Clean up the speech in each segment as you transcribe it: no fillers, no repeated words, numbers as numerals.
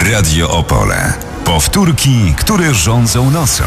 Radio Opole. Powtórki, które rządzą nocą.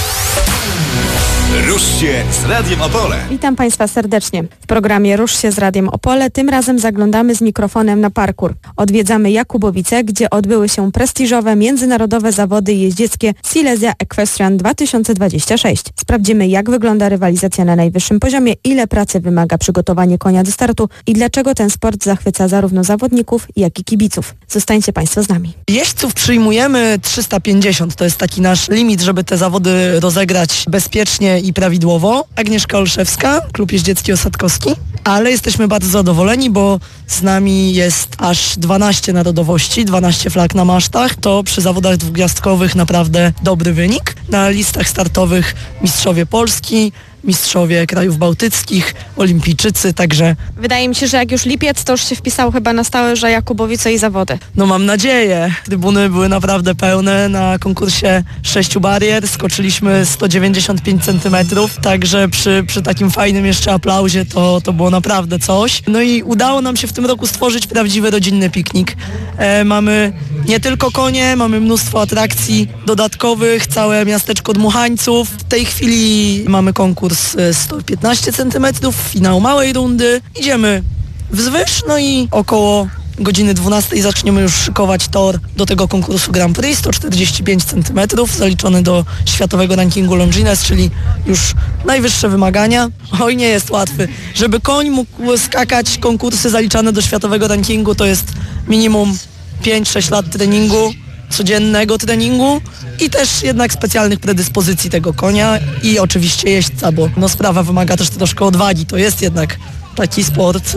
Rusz się z Radiem Opole. Witam Państwa serdecznie. W programie Rusz się z Radiem Opole tym razem zaglądamy z mikrofonem na parkour. Odwiedzamy Jakubowice, gdzie odbyły się prestiżowe międzynarodowe zawody jeździeckie Silesia Equestrian 2026. Sprawdzimy, jak wygląda rywalizacja na najwyższym poziomie, ile pracy wymaga przygotowanie konia do startu i dlaczego ten sport zachwyca zarówno zawodników, jak i kibiców. Zostańcie Państwo z nami. Jeźdźców przyjmujemy 350, to jest taki nasz limit, żeby te zawody rozegrać bezpiecznie i prawidłowo. Agnieszka Olszewska, Klub Jeździecki Osadkowski, ale jesteśmy bardzo zadowoleni, bo z nami jest aż 12 narodowości, 12 flag na masztach. To przy zawodach dwugwiazdkowych naprawdę dobry wynik. Na listach startowych mistrzowie Polski, mistrzowie krajów bałtyckich, olimpijczycy, także... Wydaje mi się, że jak już lipiec, to już się wpisało chyba na stałe, że Jakubowice i zawody. No mam nadzieję. Trybuny były naprawdę pełne. Na konkursie 6 barier skoczyliśmy 195 cm, także przy takim fajnym jeszcze aplauzie to było naprawdę coś. No i udało nam się w tym roku stworzyć prawdziwy rodzinny piknik. Mamy nie tylko konie, mamy mnóstwo atrakcji dodatkowych, całe miasteczko dmuchańców. W tej chwili mamy konkurs 115 cm, finał małej rundy. Idziemy wzwyż, no i około godziny 12 zaczniemy już szykować tor do tego konkursu Grand Prix, 145 cm, zaliczony do światowego rankingu Longines, czyli już najwyższe wymagania. Oj, nie jest łatwy. Żeby koń mógł skakać konkursy zaliczane do światowego rankingu, to jest minimum 5-6 lat treningu, codziennego treningu i też jednak specjalnych predyspozycji tego konia i oczywiście jeźdźca, bo sprawa wymaga też troszkę odwagi. To jest jednak taki sport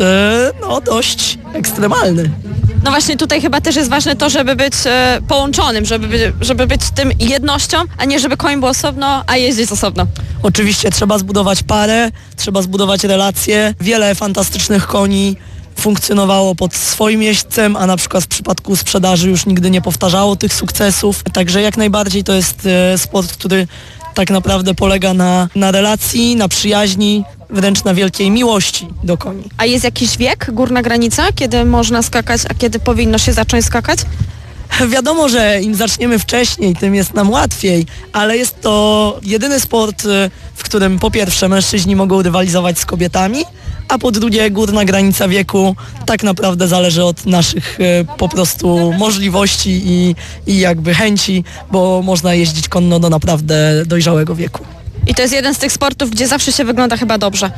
dość ekstremalny. No właśnie tutaj chyba też jest ważne to, żeby być połączonym, żeby być tym jednością, a nie żeby koń był osobno, a jeździć osobno. Oczywiście trzeba zbudować parę, trzeba zbudować relacje. Wiele fantastycznych koni funkcjonowało pod swoim jeźdźcem, a na przykład w przypadku sprzedaży już nigdy nie powtarzało tych sukcesów. Także jak najbardziej to jest sport, który tak naprawdę polega na relacji, na przyjaźni, wręcz na wielkiej miłości do koni. A jest jakiś wiek, górna granica, kiedy można skakać, a kiedy powinno się zacząć skakać? Wiadomo, że im zaczniemy wcześniej, tym jest nam łatwiej, ale jest to jedyny sport, w którym po pierwsze mężczyźni mogą rywalizować z kobietami, a po drugie górna granica wieku tak naprawdę zależy od naszych po prostu możliwości i jakby chęci, bo można jeździć konno do naprawdę dojrzałego wieku. I to jest jeden z tych sportów, gdzie zawsze się wygląda chyba dobrze.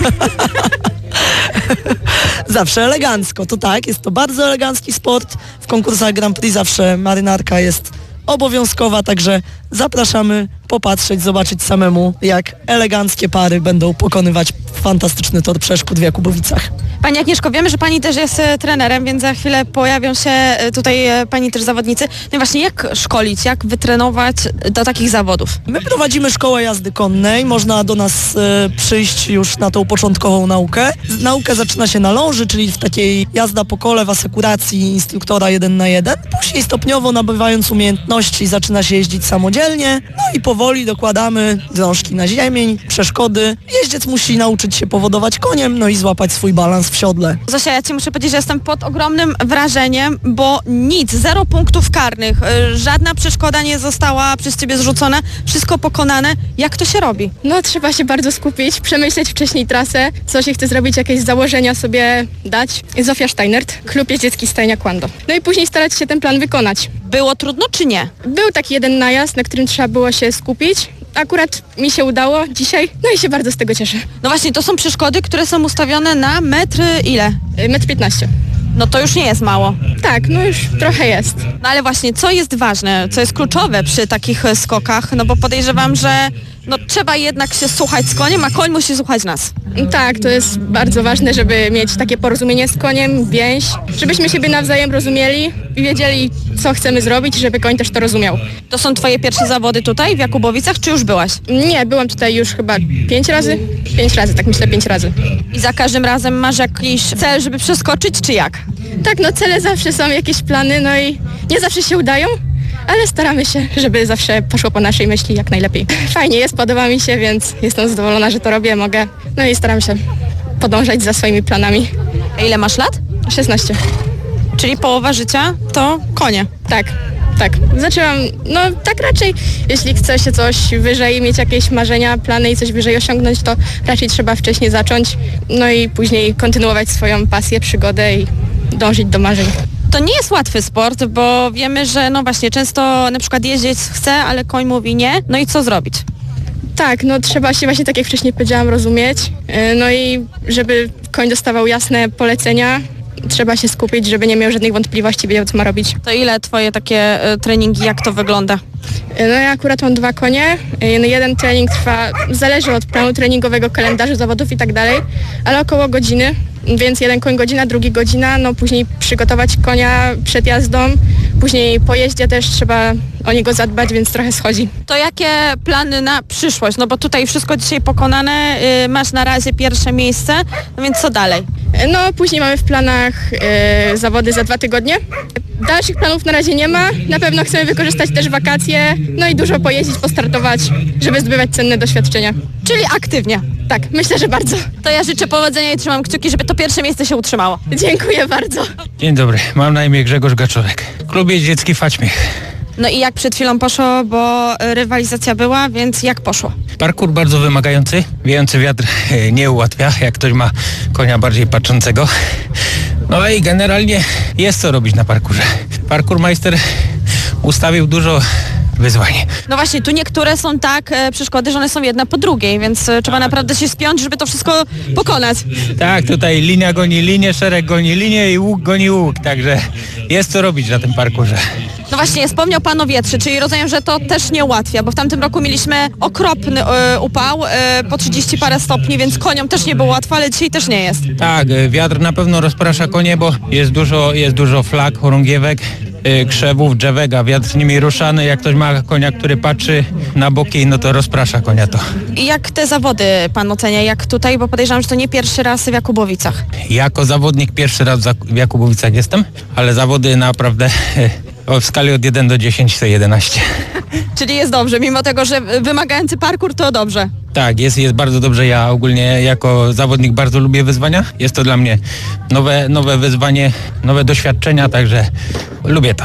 Zawsze elegancko, to tak, jest to bardzo elegancki sport. W konkursach Grand Prix zawsze marynarka jest obowiązkowa, także zapraszamy popatrzeć, zobaczyć samemu, jak eleganckie pary będą pokonywać fantastyczny tor przeszkód w Jakubowicach. Pani Agnieszko, wiemy, że Pani też jest trenerem, więc za chwilę pojawią się tutaj Pani też zawodnicy. No i właśnie jak szkolić, jak wytrenować do takich zawodów? My prowadzimy szkołę jazdy konnej, można do nas przyjść już na tą początkową naukę. Nauka zaczyna się na ląży, czyli w takiej jazda po kole w asekuracji instruktora 1 na 1. Później stopniowo nabywając umiejętności zaczyna się jeździć samodzielnie, no i powoli dokładamy drążki na ziemię, przeszkody. Jeździec musi nauczyć się powodować koniem, no i złapać swój balans w siodle. Zosia, ja Ci muszę powiedzieć, że jestem pod ogromnym wrażeniem, bo nic, 0 punktów karnych, żadna przeszkoda nie została przez Ciebie zrzucona, wszystko pokonane. Jak to się robi? No trzeba się bardzo skupić, przemyśleć wcześniej trasę, co się chce zrobić, jakieś założenia sobie dać. Zofia Steinert, Klub Jeździecki Stajnia Kwando. No i później starać się ten plan wykonać. Było trudno czy nie? Był taki jeden najazd, na którym trzeba było się skupić. Akurat mi się udało dzisiaj, no i się bardzo z tego cieszę. No właśnie, to są przeszkody, które są ustawione na metr ile? 1,15 m. No to już nie jest mało. Tak, no już trochę jest. No ale właśnie, co jest ważne, co jest kluczowe przy takich skokach? No bo podejrzewam, że trzeba jednak się słuchać z koniem, a koń musi słuchać nas. Tak, to jest bardzo ważne, żeby mieć takie porozumienie z koniem, więź, żebyśmy siebie nawzajem rozumieli i wiedzieli, co chcemy zrobić, żeby koń też to rozumiał. To są Twoje pierwsze zawody tutaj w Jakubowicach, czy już byłaś? Nie, byłam tutaj już chyba 5 razy. 5 razy, tak myślę, 5 razy. I za każdym razem masz jakiś cel, żeby przeskoczyć, czy jak? Tak, no cele zawsze są, jakieś plany, no i nie zawsze się udają, ale staramy się, żeby zawsze poszło po naszej myśli jak najlepiej. Fajnie jest, podoba mi się, więc jestem zadowolona, że to robię, mogę. No i staram się podążać za swoimi planami. A ile masz lat? 16. Czyli połowa życia to konie. Tak. Tak. Zaczęłam, no tak raczej, jeśli chce się coś wyżej, mieć jakieś marzenia, plany i coś wyżej osiągnąć, to raczej trzeba wcześniej zacząć, no i później kontynuować swoją pasję, przygodę i dążyć do marzeń. To nie jest łatwy sport, bo wiemy, że no właśnie często na przykład jeździec chce, ale koń mówi nie. No i co zrobić? Tak, no trzeba się właśnie, tak jak wcześniej powiedziałam, rozumieć. No i żeby koń dostawał jasne polecenia, trzeba się skupić, żeby nie miał żadnych wątpliwości, wiedział, co ma robić. To ile twoje takie treningi, jak to wygląda? No ja akurat mam 2 konie. Jeden trening trwa, zależy od planu treningowego, kalendarzu zawodów i tak dalej, ale około godziny, więc jeden koń godzina, drugi godzina, no później przygotować konia przed jazdą, później po jeździe też trzeba o niego zadbać, więc trochę schodzi. To jakie plany na przyszłość? No bo tutaj wszystko dzisiaj pokonane, masz na razie pierwsze miejsce, no więc co dalej? No później mamy w planach zawody za 2 tygodnie. Dalszych planów na razie nie ma. Na pewno chcemy wykorzystać też wakacje, no i dużo pojeździć, postartować, żeby zdobywać cenne doświadczenia. Czyli aktywnie. Tak, myślę, że bardzo. To ja życzę powodzenia i trzymam kciuki, żeby to pierwsze miejsce się utrzymało. Dziękuję bardzo. Dzień dobry, mam na imię Grzegorz Gaczorek. Klub jeździecki Faćmiech. No i jak przed chwilą poszło, bo rywalizacja była, więc jak poszło? Parkour bardzo wymagający, wiejący wiatr nie ułatwia, jak ktoś ma konia bardziej patrzącego. No i generalnie jest co robić na parkurze. Parkourmeister ustawił dużo wyzwań. No właśnie, tu niektóre są tak przeszkody, że one są jedna po drugiej, więc trzeba naprawdę się spiąć, żeby to wszystko pokonać. Tak, tutaj linia goni linię, szereg goni linię i łuk goni łuk, także jest co robić na tym parkurze. No właśnie, wspomniał Pan o wietrze, czyli rozumiem, że to też nie ułatwia, bo w tamtym roku mieliśmy okropny upał, po 30 parę stopni, więc koniom też nie było łatwo, ale dzisiaj też nie jest. Tak, wiatr na pewno rozprasza konie, bo jest dużo flag, chorągiewek, krzewów, drzewek, a wiatr nimi ruszany. Jak ktoś ma konia, który patrzy na boki, no to rozprasza konia to. I jak te zawody Pan ocenia, jak tutaj, bo podejrzewam, że to nie pierwszy raz w Jakubowicach. Jako zawodnik pierwszy raz w Jakubowicach jestem, ale zawody naprawdę w skali od 1 do 10 to 11. Czyli jest dobrze, mimo tego, że wymagający parkour, to dobrze. Tak, jest bardzo dobrze. Ja ogólnie jako zawodnik bardzo lubię wyzwania. Jest to dla mnie nowe wyzwanie, nowe doświadczenia, także lubię to.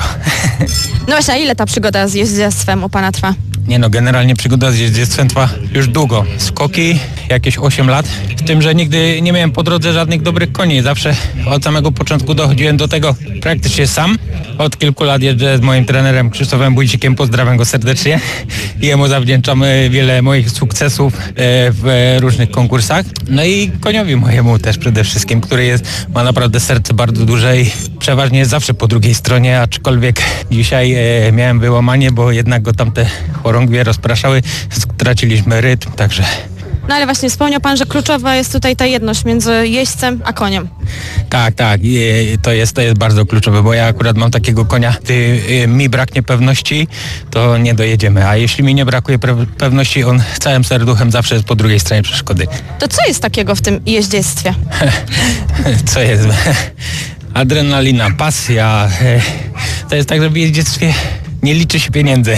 No właśnie, a ile ta przygoda z jeździectwem u Pana trwa? Nie no, generalnie przygoda z jeździectwem trwa już długo. Skoki jakieś 8 lat, w tym, że nigdy nie miałem po drodze żadnych dobrych koni. Zawsze od samego początku dochodziłem do tego praktycznie sam. Od kilku lat jeżdżę z moim trenerem Krzysztofem Bójcikiem, pozdrawiam go serdecznie. Jemu zawdzięczam wiele moich sukcesów w różnych konkursach. No i koniowi mojemu też przede wszystkim, który ma naprawdę serce bardzo duże i przeważnie jest zawsze po drugiej stronie, aczkolwiek dzisiaj miałem wyłamanie, bo jednak go tamte chorągwie rozpraszały, straciliśmy rytm, także... No ale właśnie wspomniał Pan, że kluczowa jest tutaj ta jedność między jeźdźcem a koniem. Tak, to jest bardzo kluczowe, bo ja akurat mam takiego konia, gdy mi braknie pewności, to nie dojedziemy, a jeśli mi nie brakuje pewności, on całym serduchem zawsze jest po drugiej stronie przeszkody. To co jest takiego w tym jeździectwie? Co jest? Adrenalina, pasja. To jest tak, że w jeździectwie nie liczy się pieniędzy,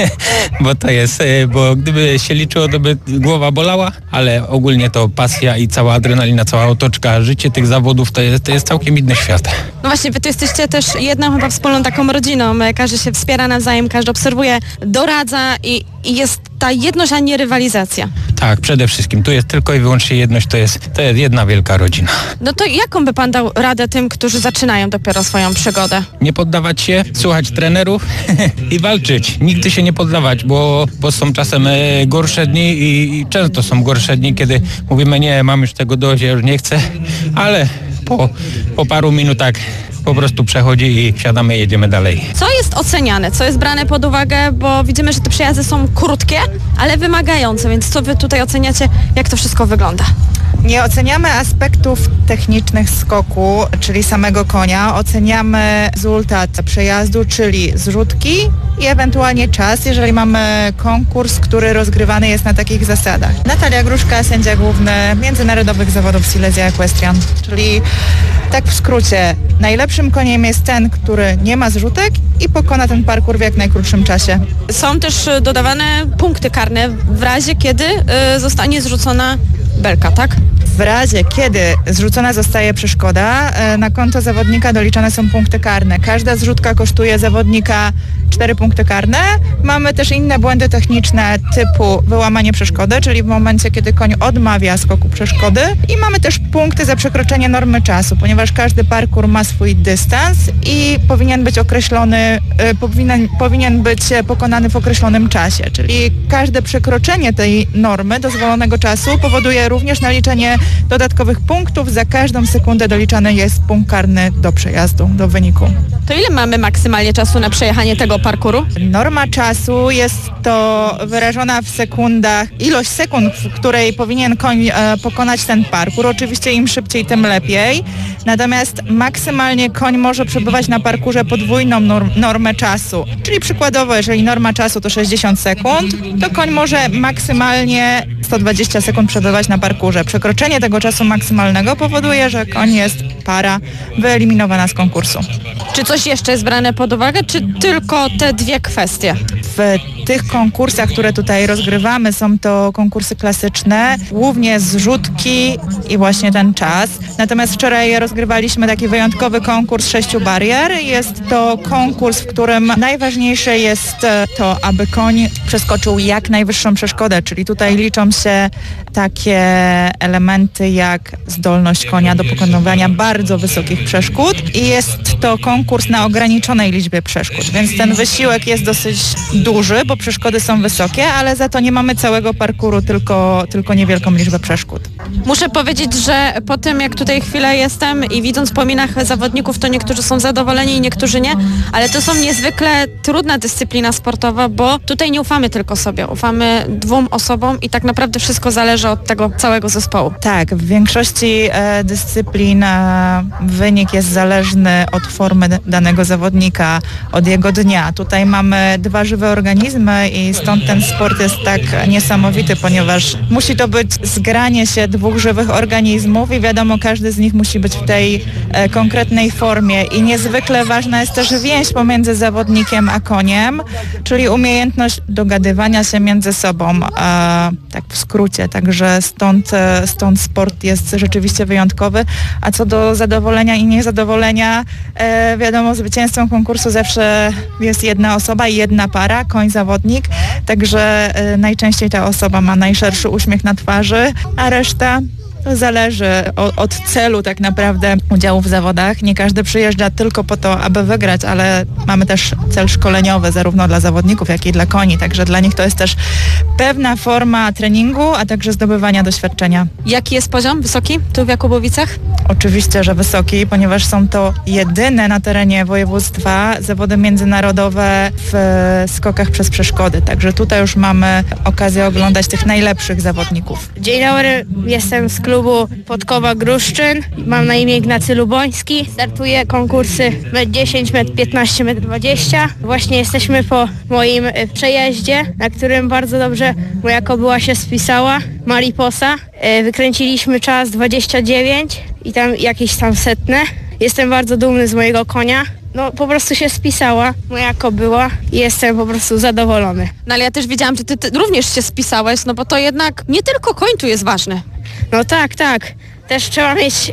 bo gdyby się liczyło, to by głowa bolała, ale ogólnie to pasja i cała adrenalina, cała otoczka, życie tych zawodów to jest całkiem inny świat. No właśnie, wy tu jesteście też jedną chyba wspólną taką rodziną, każdy się wspiera nawzajem, każdy obserwuje, doradza i jest ta jedność, a nie rywalizacja. Tak, przede wszystkim. Tu jest tylko i wyłącznie jedność, to jest jedna wielka rodzina. No to jaką by Pan dał radę tym, którzy zaczynają dopiero swoją przygodę? Nie poddawać się, słuchać trenerów i walczyć. Nigdy się nie poddawać, bo są czasem gorsze dni i często są gorsze dni, kiedy mówimy nie, mam już tego dość, ja już nie chcę, ale po paru minutach po prostu przechodzi i siadamy i jedziemy dalej. Co jest oceniane, co jest brane pod uwagę, bo widzimy, że te przejazdy są krótkie, ale wymagające, więc co wy tutaj oceniacie, jak to wszystko wygląda? Nie oceniamy aspektów technicznych skoku, czyli samego konia. Oceniamy rezultat przejazdu, czyli zrzutki i ewentualnie czas, jeżeli mamy konkurs, który rozgrywany jest na takich zasadach. Natalia Gruszka, sędzia główny Międzynarodowych Zawodów Silesia Equestrian, czyli tak w skrócie, najlepszym koniem jest ten, który nie ma zrzutek i pokona ten parkour w jak najkrótszym czasie. Są też dodawane punkty karne w razie, kiedy zostanie zrzucona belka, tak? W razie, kiedy zrzucona zostaje przeszkoda, na konto zawodnika doliczane są punkty karne. Każda zrzutka kosztuje zawodnika 4 punkty karne. Mamy też inne błędy techniczne typu wyłamanie przeszkody, czyli w momencie, kiedy koń odmawia skoku przeszkody. I mamy też punkty za przekroczenie normy czasu, ponieważ każdy parkour ma swój dystans i powinien być określony, powinien być pokonany w określonym czasie. Czyli każde przekroczenie tej normy dozwolonego czasu powoduje również naliczenie dodatkowych punktów. Za każdą sekundę doliczany jest punkt karny do przejazdu, do wyniku. To ile mamy maksymalnie czasu na przejechanie tego parkouru? Norma czasu jest to wyrażona w sekundach, ilość sekund, w której powinien koń pokonać ten parkour. Oczywiście im szybciej, tym lepiej. Natomiast maksymalnie koń może przebywać na parkurze podwójną normę czasu. Czyli przykładowo, jeżeli norma czasu to 60 sekund, to koń może maksymalnie 120 sekund przebywać na parkurze. Przekroczenie tego czasu maksymalnego powoduje, że koń jest para wyeliminowana z konkursu. Czy coś jeszcze jest brane pod uwagę, czy tylko te dwie kwestie? W tych konkursach, które tutaj rozgrywamy, są to konkursy klasyczne, głównie zrzutki i właśnie ten czas. Natomiast wczoraj rozgrywaliśmy taki wyjątkowy konkurs 6 barier. Jest to konkurs, w którym najważniejsze jest to, aby koń przeskoczył jak najwyższą przeszkodę, czyli tutaj liczą się takie elementy jak zdolność konia do pokonywania bardzo wysokich przeszkód i jest to konkurs na ograniczonej liczbie przeszkód, więc ten wysiłek jest dosyć duży, bo przeszkody są wysokie, ale za to nie mamy całego parkouru, tylko niewielką liczbę przeszkód. Muszę powiedzieć, że po tym jak tutaj chwilę jestem i widząc po minach zawodników, to niektórzy są zadowoleni i niektórzy nie, ale to są niezwykle trudna dyscyplina sportowa, bo tutaj nie ufamy tylko sobie, ufamy dwóm osobom i tak naprawdę wszystko zależy od tego całego zespołu. Tak, w większości dyscyplin wynik jest zależny od formy danego zawodnika, od jego dnia. Tutaj mamy 2 żywe organizmy i stąd ten sport jest tak niesamowity, ponieważ musi to być zgranie się 2 żywych organizmów i wiadomo, każdy z nich musi być w tej konkretnej formie i niezwykle ważna jest też więź pomiędzy zawodnikiem a koniem, czyli umiejętność dogadywania się między sobą, tak w skrócie, także stąd sport jest rzeczywiście wyjątkowy, a co do zadowolenia i niezadowolenia, wiadomo, zwycięzcą konkursu zawsze jest jedna osoba i jedna para, koń zawodnik, także najczęściej ta osoba ma najszerszy uśmiech na twarzy, a reszta to zależy od celu tak naprawdę udziału w zawodach. Nie każdy przyjeżdża tylko po to, aby wygrać, ale mamy też cel szkoleniowy zarówno dla zawodników, jak i dla koni, także dla nich to jest też pewna forma treningu, a także zdobywania doświadczenia. Jaki jest poziom? Wysoki tu w Jakubowicach? Oczywiście, że wysoki, ponieważ są to jedyne na terenie województwa zawody międzynarodowe w skokach przez przeszkody, także tutaj już mamy okazję oglądać tych najlepszych zawodników. Dzień dobry, jestem z klubu Podkowa Gruszczyn. Mam na imię Ignacy Luboński. Startuję konkursy 1,10 m, 1,15 m, 1,20 m. Właśnie jesteśmy po moim przejeździe, na którym bardzo dobrze moja kobyła się spisała, Mariposa. Wykręciliśmy czas 29 i tam jakieś tam setne. Jestem bardzo dumny z mojego konia. No po prostu się spisała moja kobyła i jestem po prostu zadowolony. No ale ja też wiedziałam, że ty również się spisałeś, no bo to jednak nie tylko koń tu jest ważny. No tak. Też trzeba mieć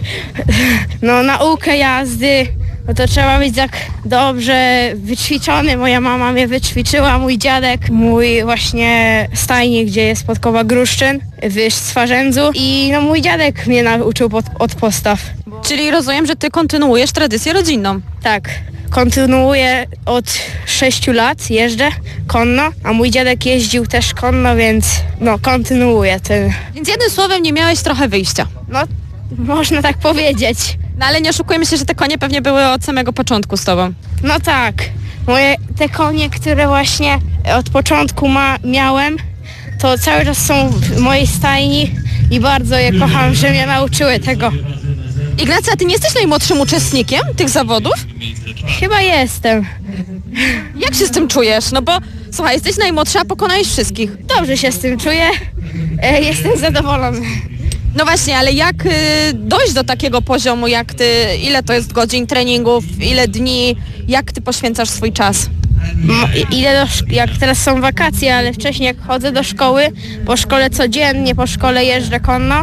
naukę jazdy, no to trzeba być tak dobrze wyćwiczony. Moja mama mnie wyćwiczyła, mój dziadek, mój właśnie stajnik, gdzie jest Podkowa Gruszczyn w Stwarzędzu i mój dziadek mnie nauczył od podstaw. Czyli rozumiem, że ty kontynuujesz tradycję rodzinną. Tak. Kontynuuję od 6 lat, jeżdżę konno, a mój dziadek jeździł też konno, więc kontynuuję ten. Więc jednym słowem nie miałeś trochę wyjścia. No, można tak powiedzieć. No ale nie oszukujmy się, że te konie pewnie były od samego początku z tobą. No tak. Te konie, które właśnie od początku miałem, to cały czas są w mojej stajni i bardzo je kocham, że mnie nauczyły tego. Ignacy, a ty nie jesteś najmłodszym uczestnikiem tych zawodów? Chyba jestem. Jak się z tym czujesz? No bo słuchaj, jesteś najmłodsza, a pokonałeś wszystkich. Dobrze się z tym czuję. Jestem zadowolony. No właśnie, ale jak dojść do takiego poziomu, ile to jest godzin treningów, ile dni, jak ty poświęcasz swój czas? Jak teraz są wakacje, ale wcześniej jak chodzę do szkoły, po szkole codziennie, po szkole jeżdżę konno,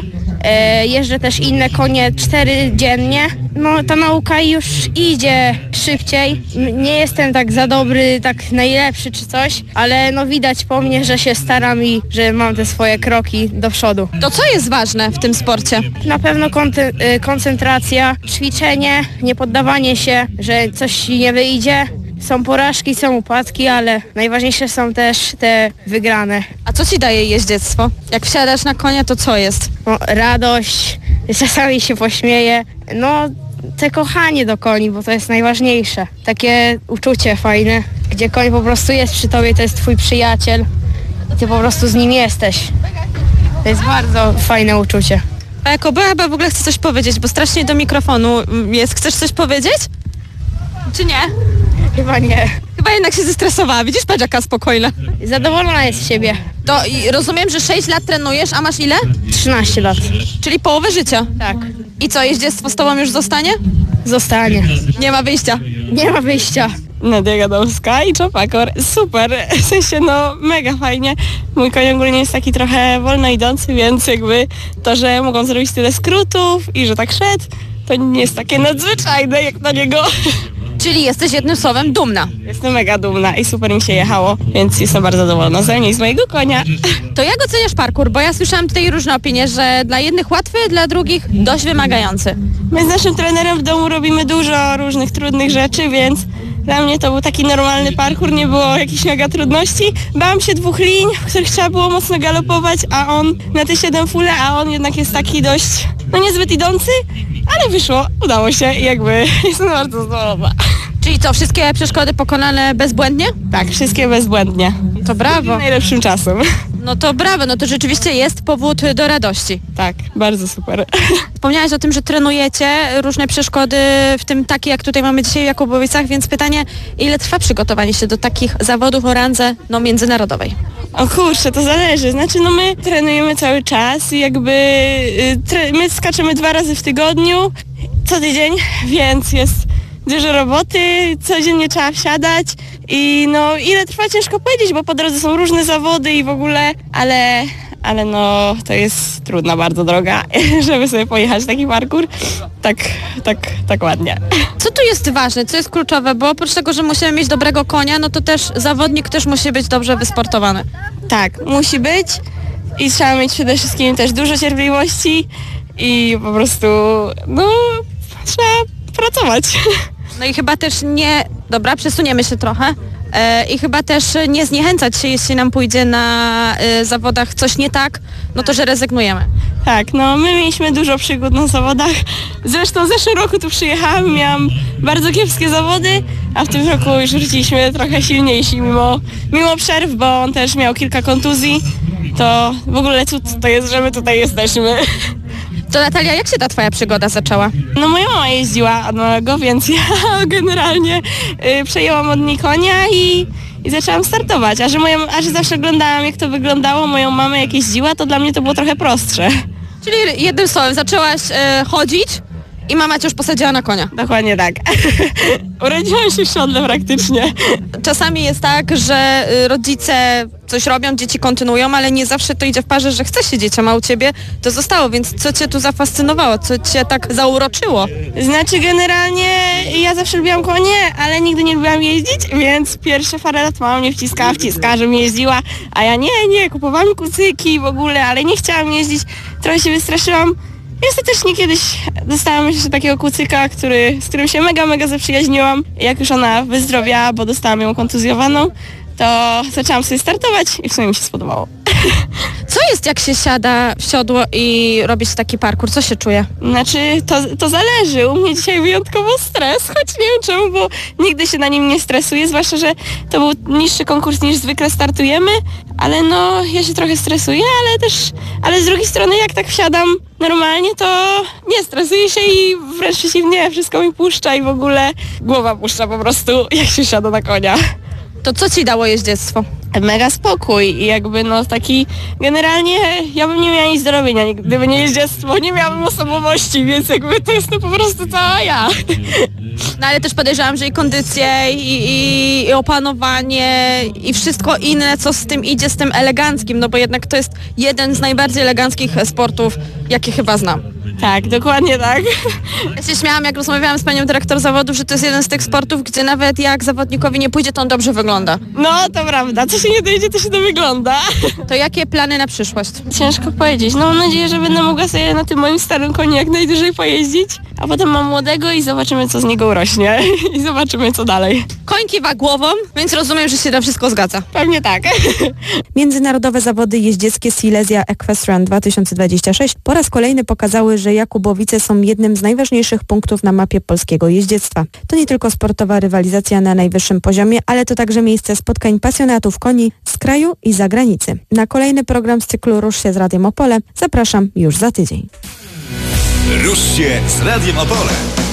jeżdżę też inne konie 4 dziennie. No ta nauka już idzie szybciej. Nie jestem tak za dobry, tak najlepszy czy coś, ale no widać po mnie, że się staram i że mam te swoje kroki do przodu. To co jest ważne w tym sporcie? Na pewno koncentracja, ćwiczenie, nie poddawanie się, że coś ci nie wyjdzie. Są porażki, są upadki, ale najważniejsze są też te wygrane. A co ci daje jeździectwo? Jak wsiadasz na konia, to co jest? No, radość, czasami się pośmieję. No, te kochanie do koni, bo to jest najważniejsze. Takie uczucie fajne, gdzie koń po prostu jest przy tobie, to jest twój przyjaciel i ty po prostu z nim jesteś. To jest bardzo fajne uczucie. A jako chyba w ogóle chcę coś powiedzieć, bo strasznie do mikrofonu jest. Chcesz coś powiedzieć? Czy nie? Chyba nie. Chyba jednak się zestresowała. Widzisz, patrz jaka spokojna. Zadowolona jest z siebie. To i rozumiem, że 6 lat trenujesz, a masz ile? 13 lat. Czyli połowę życia. Tak. I co, jeździectwo z tobą już zostanie? Zostanie. Nie ma wyjścia. Nie ma wyjścia. Nadia Gadomska i Czopakor. Super, w sensie no mega fajnie. Mój koń ogólnie jest taki trochę wolno idący, więc jakby to, że mogą zrobić tyle skrótów i że tak szedł, to nie jest takie nadzwyczajne jak na niego. Czyli jesteś jednym słowem dumna. Jestem mega dumna i super mi się jechało, więc jestem bardzo zadowolona ze mnie i z mojego konia. To jak oceniasz parkour? Bo ja słyszałam tutaj różne opinie, że dla jednych łatwy, dla drugich dość wymagający. My z naszym trenerem w domu robimy dużo różnych trudnych rzeczy, więc dla mnie to był taki normalny parkour, nie było jakichś mega trudności. Bałam się 2 linii, w których trzeba było mocno galopować, a on na te 7 fule, a on jednak jest taki dość, no niezbyt idący, ale wyszło, udało się i jakby jestem bardzo zadowolona. Czyli co, wszystkie przeszkody pokonane bezbłędnie? Tak, wszystkie bezbłędnie. To brawo. Najlepszym czasem. No to brawo, no to rzeczywiście jest powód do radości. Tak, bardzo super. Wspomniałaś o tym, że trenujecie różne przeszkody, w tym takie jak tutaj mamy dzisiaj w Jakubowicach, więc pytanie, ile trwa przygotowanie się do takich zawodów o randze międzynarodowej? O kurczę, to zależy. Znaczy no my trenujemy cały czas i jakby my skaczemy 2 razy w tygodniu, co tydzień, więc jest dużo roboty, codziennie trzeba wsiadać i no ile trwa ciężko powiedzieć, bo po drodze są różne zawody i w ogóle, ale no to jest trudna bardzo droga, żeby sobie pojechać taki parkour tak ładnie. Co tu jest ważne, co jest kluczowe, bo oprócz tego, że musimy mieć dobrego konia, no to też zawodnik też musi być dobrze wysportowany. Tak, musi być i trzeba mieć przede wszystkim też dużo cierpliwości i po prostu no trzeba pracować. No i chyba też dobra, przesuniemy się trochę i chyba też nie zniechęcać się, jeśli nam pójdzie na zawodach coś nie tak, no to że rezygnujemy. Tak, no my mieliśmy dużo przygód na zawodach. Zresztą w zeszłym roku tu przyjechałam, miałam bardzo kiepskie zawody, a w tym roku już wróciliśmy trochę silniejsi mimo przerw, bo on też miał kilka kontuzji. To w ogóle cud to jest, że my tutaj jesteśmy. To Natalia, jak się ta twoja przygoda zaczęła? No moja mama jeździła od małego, więc ja generalnie przejęłam od niej konia i zaczęłam startować. A że zawsze oglądałam, jak to wyglądało, moją mamę jak jeździła, to dla mnie to było trochę prostsze. Czyli jednym słowem, zaczęłaś chodzić i mama cię już posadziła na konia. Dokładnie tak. Urodziłam się w siodle praktycznie. Czasami jest tak, że rodzice coś robią, dzieci kontynuują, ale nie zawsze to idzie w parze, że chce się dzieciom, a u ciebie to zostało, więc co cię tu zafascynowało, co cię tak zauroczyło? Znaczy generalnie ja zawsze lubiłam konie, ale nigdy nie lubiłam jeździć, więc pierwsze parę lat mama mnie wciskała, żebym jeździła, a ja nie, kupowałam kucyki w ogóle, ale nie chciałam jeździć, trochę się wystraszyłam. I ostatecznie kiedyś dostałam jeszcze takiego kucyka, z którym się mega zaprzyjaźniłam. Jak już ona wyzdrowiała, bo dostałam ją kontuzjowaną, to zaczęłam sobie startować i w sumie mi się spodobało. Co jest, jak się siada w siodło i robi się taki parkour? Co się czuje? Znaczy, to zależy. U mnie dzisiaj wyjątkowo stres, choć nie wiem czemu, bo nigdy się na nim nie stresuję, zwłaszcza, że to był niższy konkurs niż zwykle startujemy, ale no, ja się trochę stresuję, ale z drugiej strony, jak tak wsiadam normalnie, to nie stresuję się i wręcz przeciwnie, wszystko mi puszcza i w ogóle głowa puszcza po prostu, jak się siada na konia. To co ci dało jeździectwo? Mega spokój i jakby no taki generalnie ja bym nie miała nic do robienia, gdyby nie jeździectwo, nie miałabym osobowości, więc jakby to jest to po prostu cała ja. No ale też podejrzewam, że i kondycje, i opanowanie, i wszystko inne, co z tym idzie, z tym eleganckim, no bo jednak to jest jeden z najbardziej eleganckich sportów, jakie chyba znam. Tak, dokładnie tak. Ja się śmiałam, jak rozmawiałam z panią dyrektor zawodów, że to jest jeden z tych sportów, gdzie nawet jak zawodnikowi nie pójdzie, to on dobrze wygląda. No, to prawda. Co się nie dojdzie, to się to wygląda. To jakie plany na przyszłość? Ciężko powiedzieć. No, mam nadzieję, że będę mogła sobie na tym moim starym koniu jak najdłużej pojeździć, a potem mam młodego i zobaczymy, co z niego urośnie. I zobaczymy, co dalej. Koń kiwa głową, więc rozumiem, że się na wszystko zgadza. Pewnie tak. Międzynarodowe zawody jeździeckie Silesia Equestrian 2026 po raz kolejny pokazały, że Jakubowice są jednym z najważniejszych punktów na mapie polskiego jeździectwa. To nie tylko sportowa rywalizacja na najwyższym poziomie, ale to także miejsce spotkań pasjonatów koni z kraju i zagranicy. Na kolejny program z cyklu Rusz się z Radiem Opole zapraszam już za tydzień. Rusz się z Radiem Opole.